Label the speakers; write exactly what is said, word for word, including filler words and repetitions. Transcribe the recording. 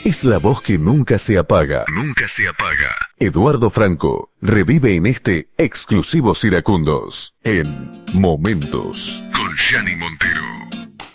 Speaker 1: Es la voz que nunca se apaga. Nunca se apaga. Eduardo Franco revive en este exclusivos Iracundos en Momentos con Gianni Montero.